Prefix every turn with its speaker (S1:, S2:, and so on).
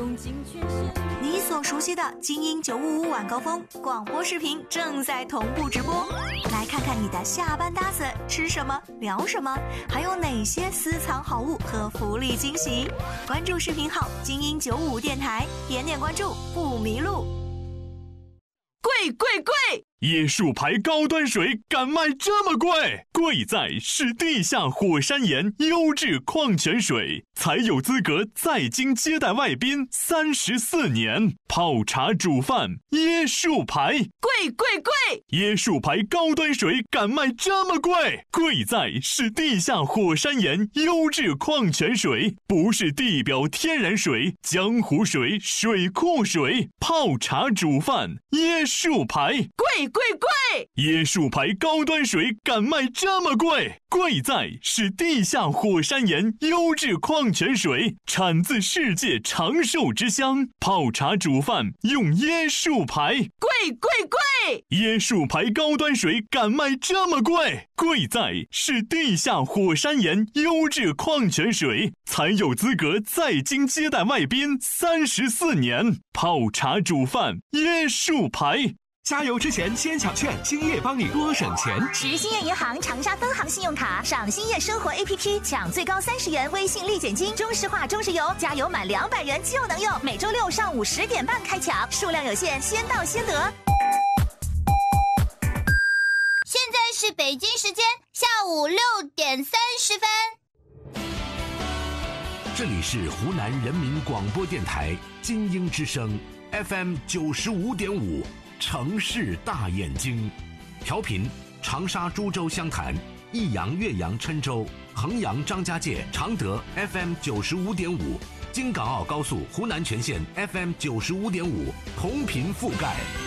S1: 用尽全身。
S2: 你所熟悉的精英955晚高峰广播视频正在同步直播，来看看你的下班搭子吃什么聊什么，还有哪些私藏好物和福利惊喜。关注视频号精英955电台，点点关注不迷路。
S3: 贵贵贵！
S4: 椰树牌高端水敢卖这么贵？贵在是地下火山岩优质矿泉水，才有资格在京接待外宾34年。泡茶煮饭，椰树牌，
S3: 贵贵贵！
S4: 椰树牌高端水敢卖这么贵？贵在是地下火山岩优质矿泉水，不是地表天然水、江湖水、水库水。泡茶煮饭，椰树牌，
S3: 贵贵贵！
S4: 椰树牌高端水敢卖这么贵？贵在是地下火山岩优质矿泉水，产自世界长寿之乡。泡茶煮饭用椰树牌，
S3: 贵贵贵！
S4: 椰树牌高端水敢卖这么贵？贵在是地下火山岩优质矿泉水，才有资格在京接待外宾34年。泡茶煮饭，椰树牌。
S5: 加油之前先抢券，兴业帮你多省钱。
S2: 持兴业银行长沙分行信用卡上兴业生活 APP， 抢最高30元微信立减金，中石化中石油加油满200元就能用。每周六上午10点半开抢，数量有限，先到先得。
S6: 现在是北京时间下午6点30分。
S5: 这里是湖南人民广播电台金鹰之声 FM 95.5。城市大眼睛，调频长沙、株洲、湘潭、益阳、岳阳、郴州、衡阳、张家界、常德 FM 95.5，京港澳高速湖南全线 FM 95.5，同频覆盖。